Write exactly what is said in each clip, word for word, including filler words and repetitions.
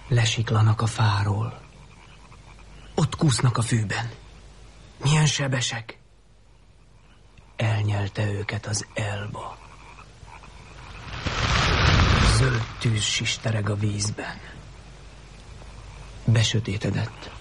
Lesiklanak a fáról. Ott kúsznak a fűben. Milyen sebesek. Elnyelte őket az Elba. Zöld tűz sistereg a vízben. Besötétedett.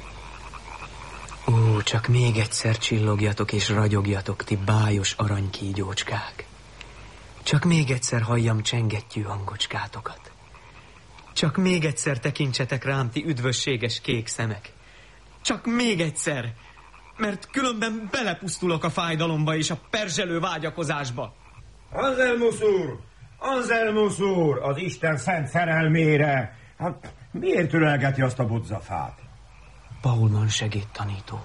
Ó, csak még egyszer csillogjatok és ragyogjatok, ti bájos aranykígyócskák. Csak még egyszer halljam csengettyű hangocskátokat. Csak még egyszer tekintsetek rám, ti üdvösséges kék szemek. Csak még egyszer, mert különben belepusztulok a fájdalomba és a perzselő vágyakozásba. Anselmus úr! Anselmus úr! Az Isten szent szerelmére! Hát miért ölelgeti azt a bodzafát? Paulman segédtanító.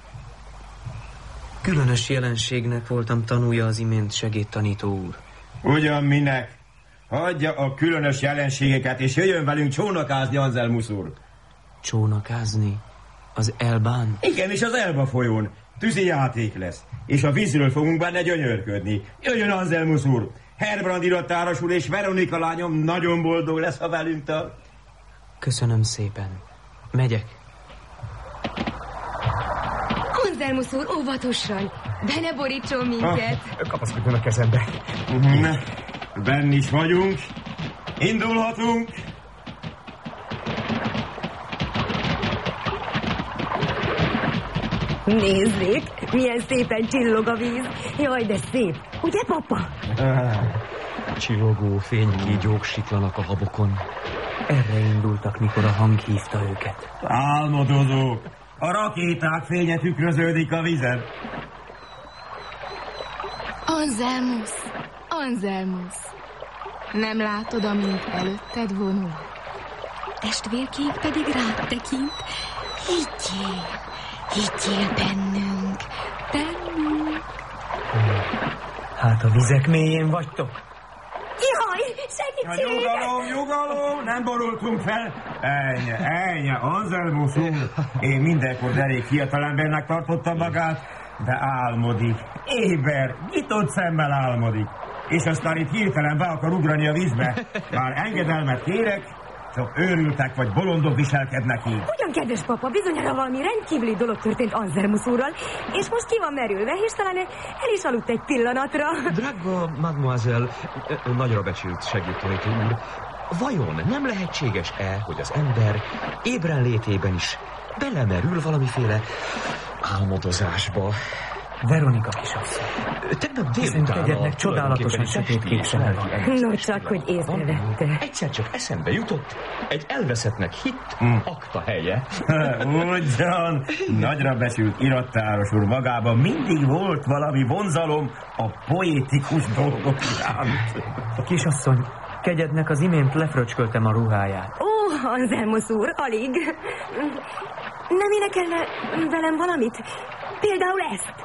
Különös jelenségnek voltam tanúja az imént, segédtanító úr. Ugyan minek? Hagyja a különös jelenségeket, és jöjjön velünk csónakázni, Anselmus úr. Csónakázni? Az Elbán? Igen, és az Elba folyón. Tűzi játék lesz, és a vízről fogunk benne gyönyörködni. Jöjjön, Anselmus úr! Herbrand irattáros úr és Veronika lányom nagyon boldog lesz, ha velünk tart. Köszönöm szépen. Megyek. Anselmus úr, óvatosan! De ne borítson minket! Ah, kapaszkodjon a kezembe. Na, benn is vagyunk. Indulhatunk. Nézzék, milyen szépen csillog a víz. Jaj, de szép. Ugye, papa? Ah, csillogó fénykígyók siklanak a habokon. Erre indultak, mikor a hang hívta őket. Álmodozók! A rakéták fénye tükröződik a vizen. Anselmus, Anselmus, nem látod, amint előtted vonul? Testvérkék pedig rád tekint. Higgyél, higgyél bennünk, bennünk. Hát a vizek mélyén vagytok? Jaj, segítség! A nyugalom, nyugalom, nem borultunk fel. Ennyi, ennyi, Anselmus úr. Én mindenkor derék fiatalembernek tartottam magát, de álmodik. Éber, nyitott szemmel álmodik. És aztán itt hirtelen be akar ugrani a vízbe. Már engedelmet kérek, csak őrültek vagy bolondok viselkednek így. Ugyan, kedves papa, bizonyára valami rendkívüli dolog történt Anselmus úrral, és most ki van merülve, és talán el is aludt egy pillanatra. Drága mademoiselle, nagyra becsült segédtanító úr, vajon nem lehetséges-e, hogy az ember ébren létében is belemerül valamiféle álmodozásba? Veronika kisasszony. Tegnap délután kegyednek csodálatosan sötétkék szeme van. No, csak hogy észrevette. Egyszer csak eszembe jutott egy elveszettnek hitt Hmm. akta helye. Ugyan, nagyra becsült irattáros úr, magában mindig volt valami vonzalom a poétikus dolgok iránt. Kisasszony, kegyednek az imént lefröcsköltem a ruháját. Ó, Anselmus úr, alig. Nem énekelne velem valamit? Például ezt.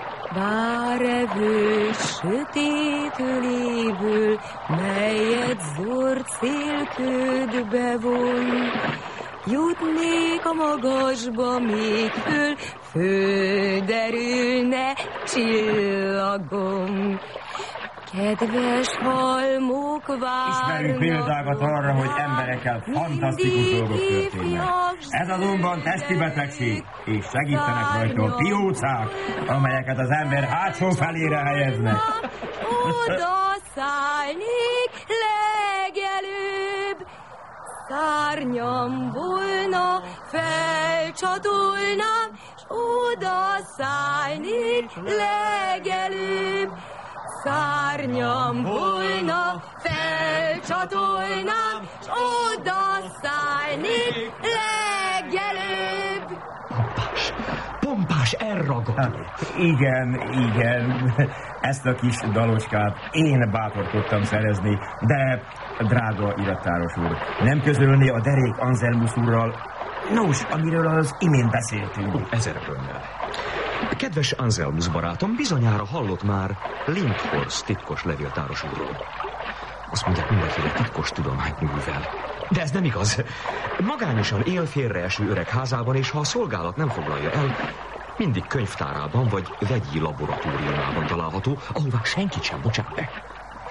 Várevő sötét öléből, melyet zord szélködbe von, jutnék a magasba még föl, földerülne csillagom. Kedves halmok várnak. Ismerünk példákat arra, hogy emberekkel fantasztikus dolgok történnek. Ez azonban testi betegség, és segítenek rajta a piócák, amelyeket az ember hátsó felére helyeznek. Oda szállnék legelőbb, szárnyam volna, felcsatolnám, s oda szállnék legelőbb. Szárnyam volna, felcsatolnám, s oda szállnék legelőbb. Pompás, pompás elragadó. Hát, igen, igen, ezt a kis dalocskát én bátorkodtam szerezni, de, drága irattáros úr, nem közölni a derék Anselmus úrral, nos, amiről az imént beszéltünk. Ezer örömmel. Kedves Anselmus barátom, bizonyára hallott már Lindhorst titkos levéltáros úrról. Azt mondják, mindenféle titkos tudományt művel. De ez nem igaz. Magányosan él félreeső öreg házában, és ha a szolgálat nem foglalja el, mindig könyvtárában vagy vegyi laboratóriumában található, ahová senkit sem bocsát be.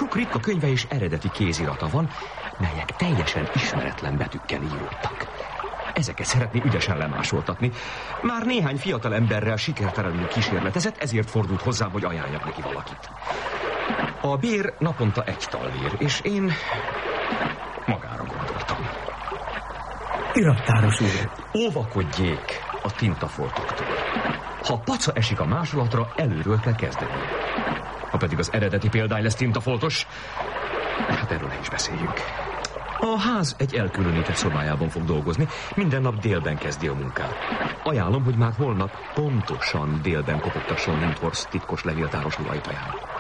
Sok ritka könyve és eredeti kézirata van, melyek teljesen ismeretlen betűkkel íródtak. Ezeket szeretné ügyesen lemásoltatni. Már néhány fiatal emberrel sikertelenül kísérletezett, ezért fordult hozzám, hogy ajánljak neki valakit. A bér naponta egy tallér, és én magára gondoltam. Irattáros úr! Óvakodjék a tintafoltoktól. Ha paca esik a másolatra, előről kell kezdeni. Ha pedig az eredeti példány lesz tintafoltos, hát erről ne is beszéljünk. A ház egy elkülönített szobájában fog dolgozni, minden nap délben kezdi a munkát. Ajánlom, hogy már holnap pontosan délben kopogtasson Lindhorst titkos levéltáros ajtaján.